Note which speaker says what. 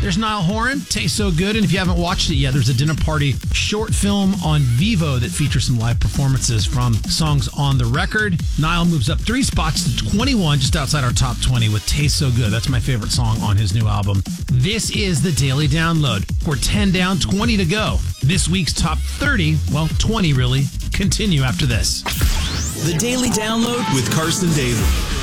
Speaker 1: There's Niall Horan, Tastes So Good. And if you haven't watched it yet, there's a dinner party short film on Vivo that features some live performances from songs on the record. Niall moves up 3 spots to 21, just outside our top 20 with Tastes So Good. That's my favorite song on his new album. This is the Daily Download. We're 10 down, 20 to go. This week's top 30, well, 20 really, continue after this.
Speaker 2: The Daily Download with Carson Daly.